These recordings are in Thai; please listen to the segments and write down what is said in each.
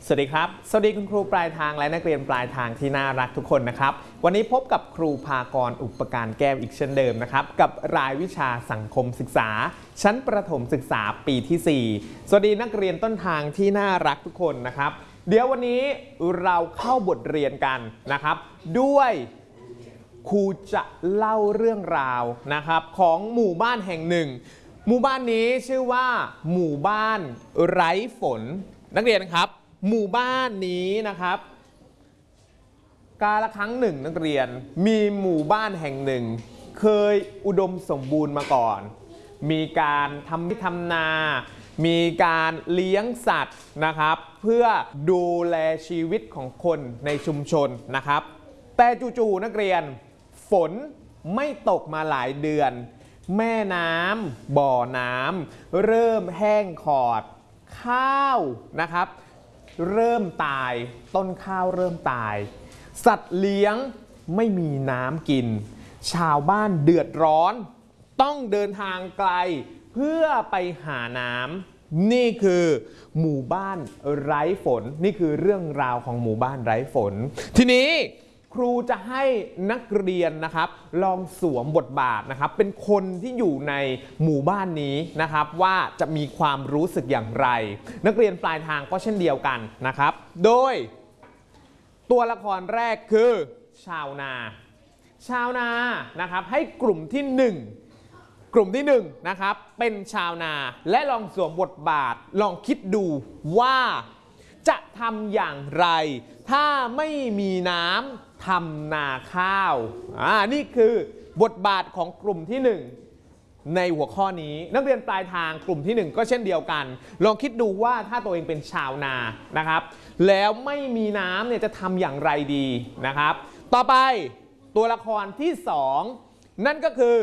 สวัสดีครับสวัสดีคุณครูปลายทางและนักเรียนปลายทางที่น่ารักทุกคนนะครับวันนี้พบกับครูภากรอุปการแก้วอีกเช่นเดิมนะครับกับรายวิชาสังคมศึกษาชั้นประถมศึกษาปีที่4สวัสดีนักเรียนต้นทางที่น่ารักทุกคนนะครับเดี๋ยววันนี้เราเข้าบทเรียนกันนะครับด้วยครูจะเล่าเรื่องราวนะครับของหมู่บ้านแห่งหนึ่งหมู่บ้านนี้ชื่อว่าหมู่บ้านไร้ฝนนักเรียนครับหมู่บ้านนี้นะครับกาลครั้งหนึ่งนักเรียนมีหมู่บ้านแห่งหนึ่งเคยอุดมสมบูรณ์มาก่อนมีการทำนา มีการเลี้ยงสัตว์นะครับเพื่อดูแลชีวิตของคนในชุมชนนะครับแต่จู่ๆนักเรียนฝนไม่ตกมาหลายเดือนแม่น้ำบ่อน้ำเริ่มแห้งขอดข้าวนะครับเริ่มตายต้นข้าวเริ่มตายสัตว์เลี้ยงไม่มีน้ำกินชาวบ้านเดือดร้อนต้องเดินทางไกลเพื่อไปหาน้ำนี่คือหมู่บ้านไร้ฝนนี่คือเรื่องราวของหมู่บ้านไร้ฝนทีนี้ครูจะให้นักเรียนนะครับลองสวมบทบาทนะครับเป็นคนที่อยู่ในหมู่บ้านนี้นะครับว่าจะมีความรู้สึกอย่างไรนักเรียนปลายทางก็เช่นเดียวกันนะครับโดยตัวละครแรกคือชาวนานะครับให้กลุ่มที่1กลุ่มที่1นะครับเป็นชาวนาและลองสวมบทบาทลองคิดดูว่าจะทำอย่างไรถ้าไม่มีน้ำทำนาข้าวนี่คือบทบาทของกลุ่มที่1ในหัวข้อนี้นักเรียนปลายทางกลุ่มที่1ก็เช่นเดียวกันลองคิดดูว่าถ้าตัวเองเป็นชาวนานะครับแล้วไม่มีน้ำเนี่ยจะทำอย่างไรดีนะครับต่อไปตัวละครที่2นั่นก็คือ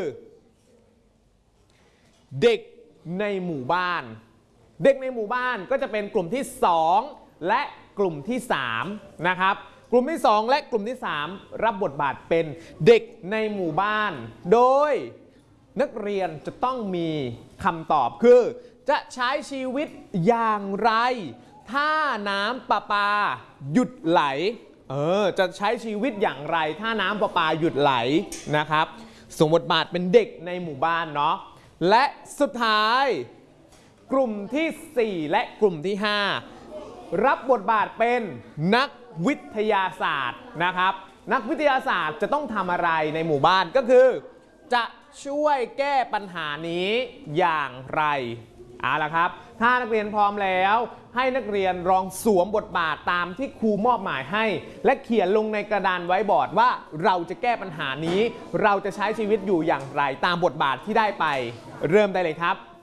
เด็กในหมู่บ้านเด็กในหมู่บ้านก็จะเป็นกลุ่มที่2และกลุ่มที่3นะครับกลุ่มที่2และกลุ่มที่3รับบทบาทเป็นเด็กในหมู่บ้านโดยนักเรียนจะต้องมีคำตอบคือจะใช้ชีวิตอย่างไรถ้าน้ำประปาหยุดไหลจะใช้ชีวิตอย่างไรถ้าน้ำประปาหยุดไหลนะครับสมบทบาทเป็นเด็กในหมู่บ้านเนาะและสุดท้ายกลุ่มที่4และกลุ่มที่5รับบทบาทเป็นนักวิทยาศาสตร์นะครับนักวิทยาศาสตร์จะต้องทำอะไรในหมู่บ้านก็คือจะช่วยแก้ปัญหานี้อย่างไรเอาล่ะครับถ้านักเรียนพร้อมแล้วให้นักเรียนลองสวมบทบาทตามที่ครูมอบหมายให้และเขียนลงในกระดานไว้บอร์ดว่าเราจะแก้ปัญหานี้เราจะใช้ชีวิตอยู่อย่างไรตามบทบาทที่ได้ไปเริ่มได้เลยครับ